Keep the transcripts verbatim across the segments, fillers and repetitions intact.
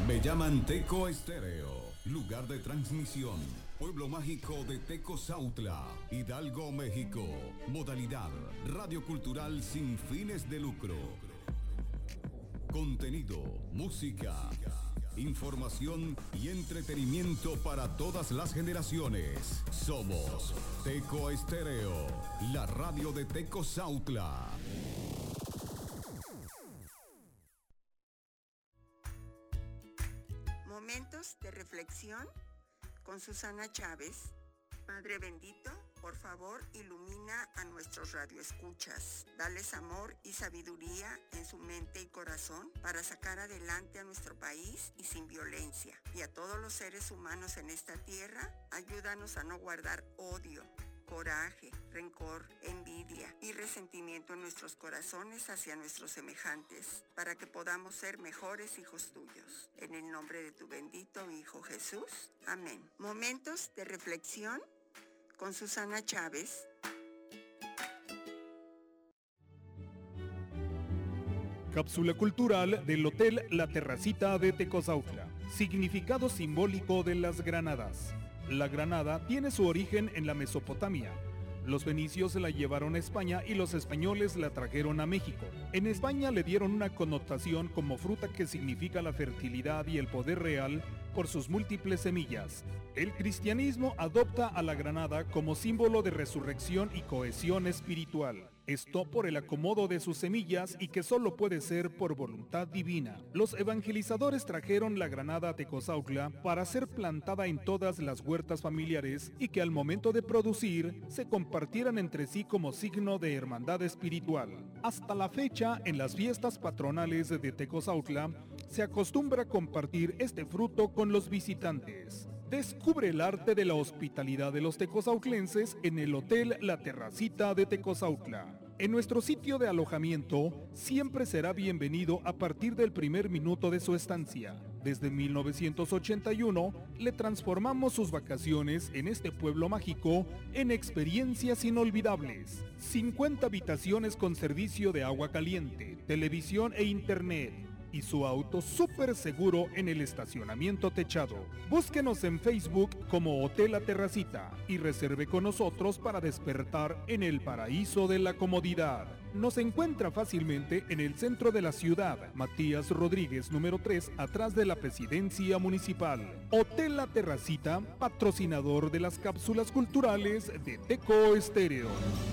Me llaman Teco Estéreo, lugar de transmisión, pueblo mágico de Tecozautla, Hidalgo, México. Modalidad, radio cultural sin fines de lucro. Contenido, música, información y entretenimiento para todas las generaciones. Somos Teco Estéreo, la radio de Tecozautla. Momentos de reflexión con Susana Chávez. Padre bendito, por favor, ilumina a nuestros radioescuchas. Dales amor y sabiduría en su mente y corazón para sacar adelante a nuestro país y sin violencia. Y a todos los seres humanos en esta tierra, ayúdanos a no guardar odio, coraje, rencor, envidia y resentimiento en nuestros corazones hacia nuestros semejantes, para que podamos ser mejores hijos tuyos. En el nombre de tu bendito Hijo Jesús. Amén. Momentos de reflexión con Susana Chávez. Cápsula cultural del Hotel La Terracita de Tecozautla. Significado simbólico de las granadas. La granada tiene su origen en la Mesopotamia. Los fenicios se la llevaron a España y los españoles la trajeron a México. En España le dieron una connotación como fruta que significa la fertilidad y el poder real por sus múltiples semillas. El cristianismo adopta a la granada como símbolo de resurrección y cohesión espiritual. Esto por el acomodo de sus semillas y que solo puede ser por voluntad divina. Los evangelizadores trajeron la granada a Tecozautla para ser plantada en todas las huertas familiares y que al momento de producir se compartieran entre sí como signo de hermandad espiritual. Hasta la fecha, en las fiestas patronales de Tecozautla, se acostumbra compartir este fruto con los visitantes. Descubre el arte de la hospitalidad de los tecozautlenses en el Hotel La Terracita de Tecozautla. En nuestro sitio de alojamiento siempre será bienvenido a partir del primer minuto de su estancia. Desde mil novecientos ochenta y uno le transformamos sus vacaciones en este pueblo mágico en experiencias inolvidables. cincuenta habitaciones con servicio de agua caliente, televisión e internet. Y su auto súper seguro en el estacionamiento techado. Búsquenos en Facebook como Hotel La Terracita y reserve con nosotros para despertar en el paraíso de la comodidad. Nos encuentra fácilmente en el centro de la ciudad, Matías Rodríguez número tres, atrás de la presidencia municipal. Hotel La Terracita, patrocinador de las cápsulas culturales de Teco Estéreo.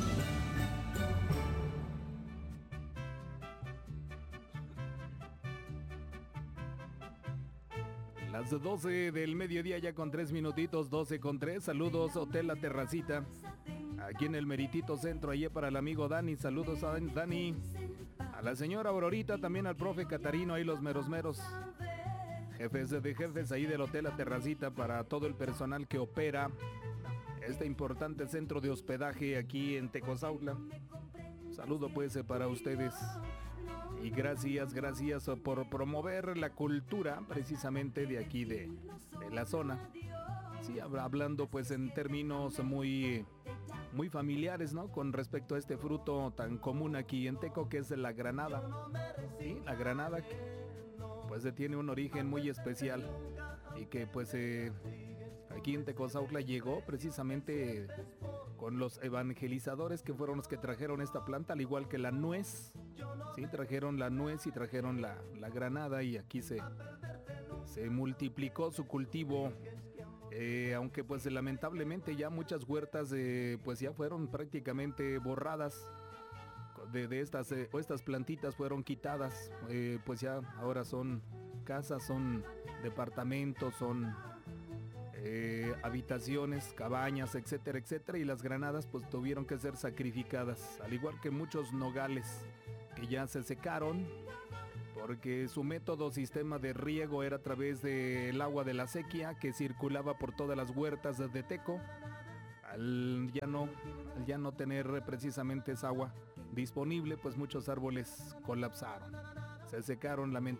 Las doce del mediodía ya con tres minutitos, doce con tres. Saludos, Hotel La Terracita. Aquí en el Meritito Centro, allí para el amigo Dani. Saludos a Dani. A la señora Aurorita, también al profe Catarino, ahí los meros meros. Jefes de jefes ahí del Hotel La Terracita, para todo el personal que opera este importante centro de hospedaje aquí en Tecozautla. Saludo pues para ustedes. Y gracias, gracias por promover la cultura precisamente de aquí de, de la zona. Sí, hablando pues en términos muy, muy familiares, ¿no? Con respecto a este fruto tan común aquí en Teco, que es la granada. Sí, la granada pues tiene un origen muy especial y que pues eh, aquí en Tecozautla llegó precisamente con los evangelizadores, que fueron los que trajeron esta planta, al igual que la nuez. Sí, trajeron la nuez y trajeron la, la granada, y aquí se, se multiplicó su cultivo. Eh, aunque pues lamentablemente ya muchas huertas eh, pues ya fueron prácticamente borradas de, de estas, eh, estas plantitas fueron quitadas, eh, pues ya ahora son casas, son departamentos, son Eh, habitaciones, cabañas, etcétera, etcétera, y las granadas pues tuvieron que ser sacrificadas, al igual que muchos nogales que ya se secaron, porque su método, sistema de riego era a través del agua de la sequía que circulaba por todas las huertas de Teco. Al ya no, al ya no tener precisamente esa agua disponible, pues muchos árboles colapsaron, se secaron lamentablemente.